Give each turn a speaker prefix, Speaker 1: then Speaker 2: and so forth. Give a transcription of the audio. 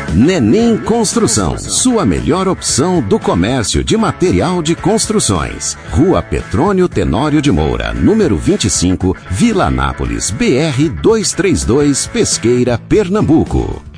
Speaker 1: Nenim Construção, sua melhor opção do comércio de material de construções. Rua Petrônio Tenório de Moura, número 25, Vila Anápolis, BR 232, Pesqueira, Pernambuco.